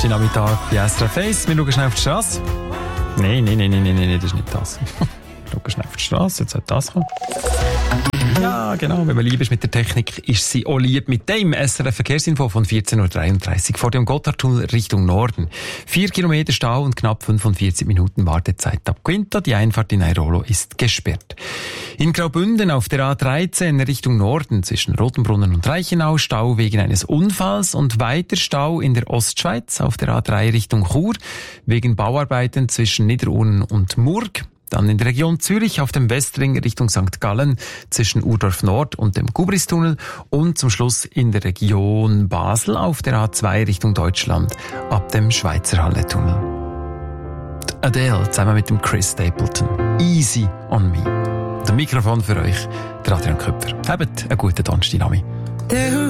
Donnerstagnachmittag bei SRF 1. Wir schauen schnell auf die Straße. Nein, das ist nicht das. Schauen schnell auf die Straße, jetzt sollte das kommen. Ja, genau, wenn man lieb ist mit der Technik, ist sie auch lieb mit dem SRF Verkehrsinfo von 14.33 Uhr vor dem Gotthardtunnel Richtung Norden. 4 Kilometer Stau und knapp 45 Minuten Wartezeit ab Quinta. Die Einfahrt in Airolo ist gesperrt. In Graubünden auf der A13 Richtung Norden zwischen Rotenbrunnen und Reichenau Stau wegen eines Unfalls und weiter Stau in der Ostschweiz auf der A3 Richtung Chur wegen Bauarbeiten zwischen Niederurnen und Murg. Dann in der Region Zürich auf dem Westring Richtung St. Gallen zwischen Urdorf Nord und dem Gubristunnel und zum Schluss in der Region Basel auf der A2 Richtung Deutschland ab dem Schweizerhalle-Tunnel. Adele zusammen mit dem Chris Stapleton. Easy on me. Das Mikrofon für euch, der Adrian Köpfer. Habt einen guten Donnerstag.